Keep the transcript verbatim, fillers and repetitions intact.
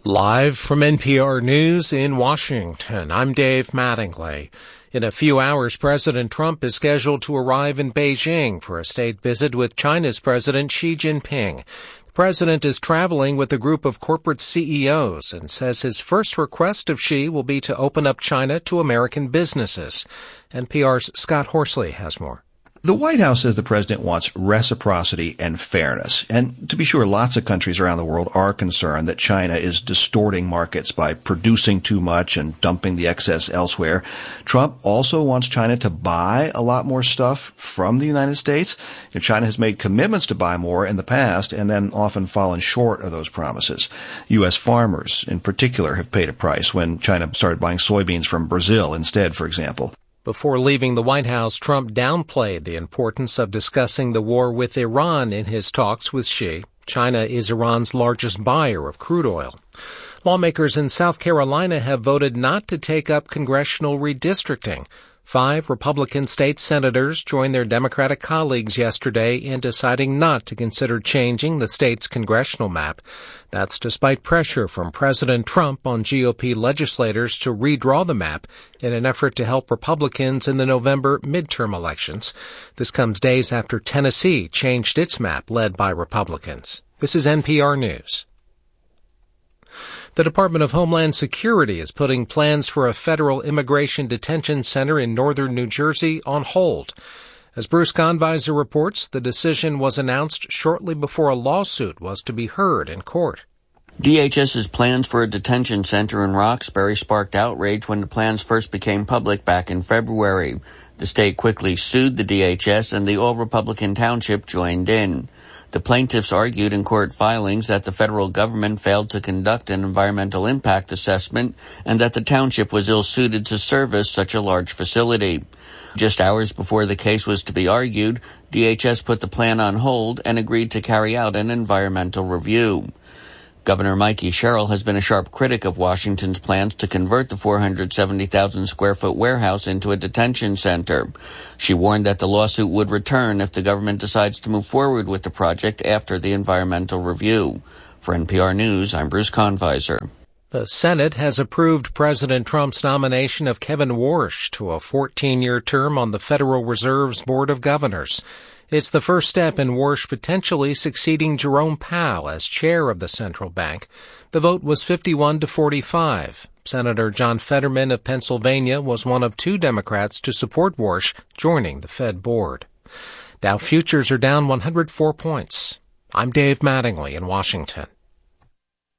Live from N P R News in Washington, I'm Dave Mattingly. In a few hours, President Trump is scheduled to arrive in Beijing for a state visit with China's President Xi Jinping. The president is traveling with a group of corporate C E Os and says his first request of Xi will be to open up China to American businesses. N P R's Scott Horsley has more. The White House says the president wants reciprocity and fairness. And to be sure, lots of countries around the world are concerned that China is distorting markets by producing too much and dumping the excess elsewhere. Trump also wants China to buy a lot more stuff from the United States. You know, China has made commitments to buy more in the past and then often fallen short of those promises. U S farmers, in particular, have paid a price when China started buying soybeans from Brazil instead, for example. Before leaving the White House, Trump downplayed the importance of discussing the war with Iran in his talks with Xi. China is Iran's largest buyer of crude oil. Lawmakers in South Carolina have voted not to take up congressional redistricting. Five Republican state senators joined their Democratic colleagues yesterday in deciding not to consider changing the state's congressional map. That's despite pressure from President Trump on G O P legislators to redraw the map in an effort to help Republicans in the November midterm elections. This comes days after Tennessee changed its map led by Republicans. This is N P R News. The Department of Homeland Security is putting plans for a federal immigration detention center in northern New Jersey on hold. As Bruce Conviser reports, the decision was announced shortly before a lawsuit was to be heard in court. DHS's plans for a detention center in Roxbury sparked outrage when the plans first became public back in February. The state quickly sued the D H S, and the all-Republican township joined in. The plaintiffs argued in court filings that the federal government failed to conduct an environmental impact assessment and that the township was ill-suited to service such a large facility. Just hours before the case was to be argued, D H S put the plan on hold and agreed to carry out an environmental review. Governor Mikey Sherrill has been a sharp critic of Washington's plans to convert the four hundred seventy thousand square foot warehouse into a detention center. She warned that the lawsuit would return if the government decides to move forward with the project after the environmental review. For N P R News, I'm Bruce Conviser. The Senate has approved President Trump's nomination of Kevin Warsh to a fourteen-year term on the Federal Reserve's Board of Governors. It's the first step in Warsh potentially succeeding Jerome Powell as chair of the central bank. The vote was fifty-one to forty-five. Senator John Fetterman of Pennsylvania was one of two Democrats to support Warsh joining the Fed board. Dow futures are down one hundred four points. I'm Dave Mattingly in Washington.